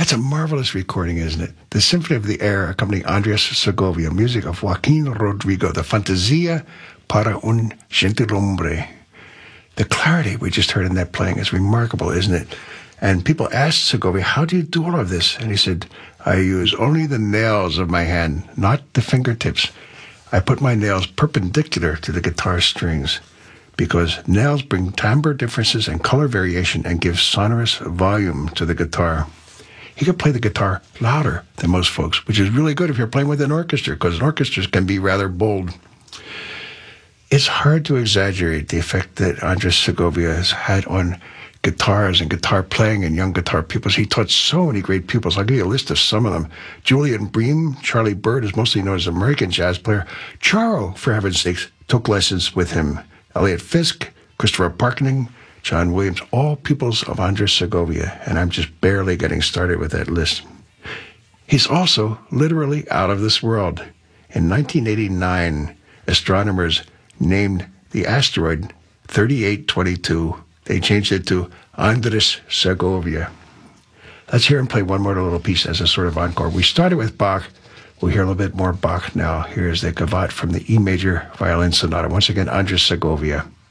That's a marvelous recording, isn't it? The Symphony of the Air accompanying Andres Segovia, music of Joaquin Rodrigo, the Fantasia para un Gentilhombre. The clarity we just heard in that playing is remarkable, isn't it? And people asked Segovia, how do you do all of this? And he said, I use only the nails of my hand, not the fingertips. I put my nails perpendicular to the guitar strings because nails bring timbre differences and color variation and give sonorous volume to the guitar. He could play the guitar louder than most folks, which is really good if you're playing with an orchestra, because orchestras can be rather bold. It's hard to exaggerate the effect that Andres Segovia has had on guitars and guitar playing and young guitar pupils. He taught so many great pupils. I'll give you a list of some of them. Julian Bream, Charlie Bird is mostly known as an American jazz player. Charo, for heaven's sakes, took lessons with him. Elliot Fisk, Christopher Parkening, John Williams, all pupils of Andres Segovia, and I'm just barely getting started with that list. He's also literally out of this world. In 1989, astronomers named the asteroid 3822. They changed it to Andres Segovia. Let's hear him play one more little piece as a sort of encore. We started with Bach. We'll hear a little bit more Bach now. Here's the Gavotte from the E major violin sonata. Once again, Andres Segovia.